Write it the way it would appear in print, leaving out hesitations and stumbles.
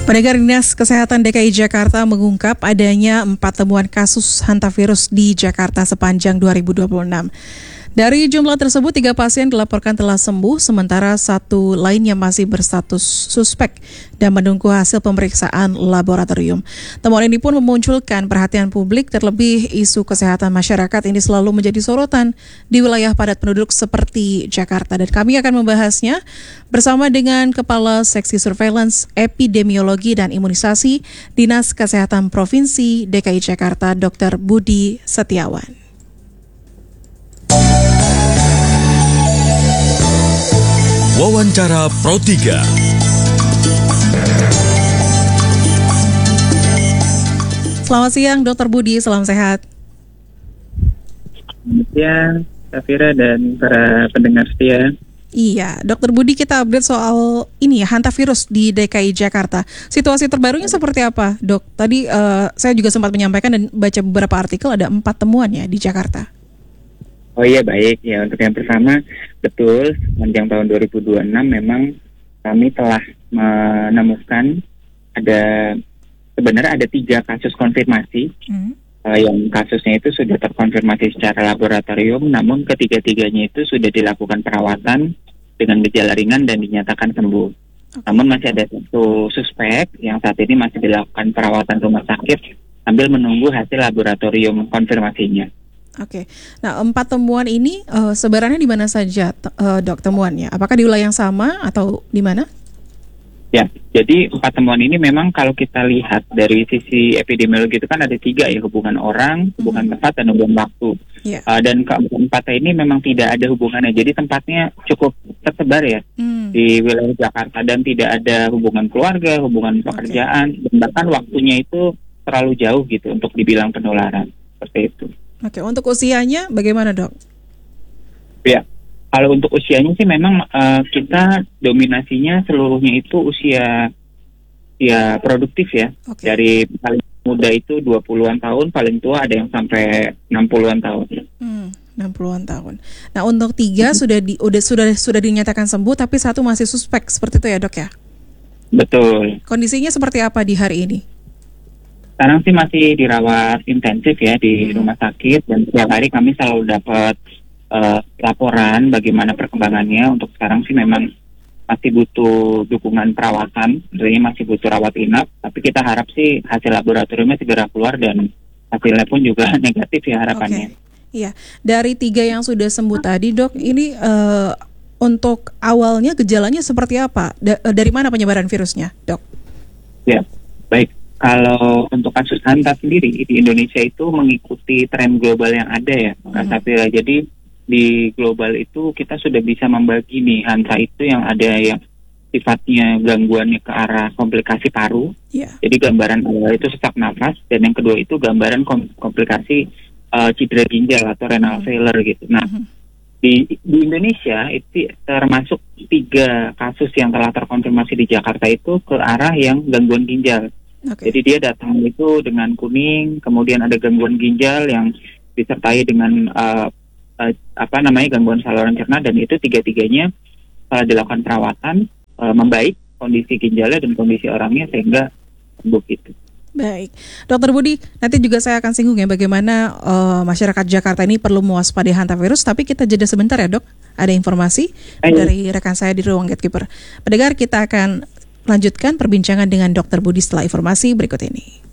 Pendengar Dinas Kesehatan DKI Jakarta mengungkap adanya 4 temuan kasus hantavirus di Jakarta sepanjang 2026. Dari jumlah tersebut, 3 pasien dilaporkan telah sembuh, sementara 1 lainnya masih berstatus suspek dan menunggu hasil pemeriksaan laboratorium. Temuan ini pun memunculkan perhatian publik, terlebih isu kesehatan masyarakat ini selalu menjadi sorotan di wilayah padat penduduk seperti Jakarta. Dan kami akan membahasnya bersama dengan Kepala Seksi Surveillance, Epidemiologi dan Imunisasi Dinas Kesehatan Provinsi DKI Jakarta, Dr. Budi Setiawan. Wawancara Pro 3. Selamat siang, Dr. Budi. Salam sehat. Selamat siang, Safira dan para pendengar setia. Iya, Dr. Budi, kita update soal ini ya, hantavirus di DKI Jakarta. Situasi terbarunya seperti apa, Dok? Tadi saya juga sempat menyampaikan dan baca beberapa artikel, ada 4 temuan ya di Jakarta. Oh iya, baik. Ya, untuk yang pertama, betul, sepanjang tahun 2026 memang kami telah menemukan sebenarnya ada 3 kasus konfirmasi. Yang kasusnya itu sudah terkonfirmasi secara laboratorium, namun ketiga-tiganya itu sudah dilakukan perawatan dengan gejala ringan dan dinyatakan sembuh. Namun masih ada 1 suspek yang saat ini masih dilakukan perawatan rumah sakit sambil menunggu hasil laboratorium konfirmasinya. Oke, nah 4 temuan ini sebarannya di mana saja, Dok, temuannya? Apakah di wilayah yang sama atau di mana? Ya, jadi 4 temuan ini memang kalau kita lihat dari sisi epidemiologi itu kan ada 3 ya, hubungan orang, hubungan tempat, dan hubungan waktu. Yeah. Dan keempat ini memang tidak ada hubungannya, jadi tempatnya cukup tersebar ya di wilayah Jakarta dan tidak ada hubungan keluarga, hubungan pekerjaan, dan bahkan waktunya itu terlalu jauh gitu untuk dibilang penularan, seperti itu. Oke, untuk usianya bagaimana, Dok? Ya, kalau untuk usianya sih memang kita dominasinya seluruhnya itu usia produktif ya. Dari paling muda itu 20-an tahun, paling tua ada yang sampai 60-an tahun. 60-an tahun. Nah, untuk 3 sudah dinyatakan sembuh, tapi 1 masih suspek, seperti itu ya, Dok ya? Betul. Kondisinya seperti apa di hari ini? Sekarang sih masih dirawat intensif ya di rumah sakit, dan setiap hari kami selalu dapat laporan bagaimana perkembangannya. Untuk sekarang sih memang masih butuh dukungan perawatan, sebenarnya masih butuh rawat inap, tapi kita harap sih hasil laboratoriumnya segera keluar dan hasilnya pun juga negatif ya harapannya. Iya, dari 3 yang sudah sembuh tadi, Dok, ini untuk awalnya gejalanya seperti apa? Dari mana penyebaran virusnya, Dok? Ya, baik. Kalau untuk kasus Hanta sendiri di Indonesia itu mengikuti tren global yang ada ya, Kak Safira. Jadi di global itu kita sudah bisa membagi nih Hanta itu yang ada yang sifatnya gangguannya ke arah komplikasi paru. Jadi gambaran awal itu sesak nafas, dan yang kedua itu gambaran komplikasi cedera ginjal atau renal failure gitu. Nah, di Indonesia itu termasuk 3 kasus yang telah terkonfirmasi di Jakarta itu ke arah yang gangguan ginjal. Jadi dia datang itu dengan kuning, kemudian ada gangguan ginjal yang disertai dengan gangguan saluran cerna, dan itu 3-tiganya setelah dilakukan perawatan membaik kondisi ginjalnya dan kondisi orangnya sehingga sembuh gitu. Baik, Dr. Budi, nanti juga saya akan singgung ya bagaimana masyarakat Jakarta ini perlu mewaspadai hantavirus, tapi kita jeda sebentar ya, Dok. Ada informasi dari rekan saya di ruang Gatekeeper. Pendengar, kita akan lanjutkan perbincangan dengan Dr. Budi setelah informasi berikut ini.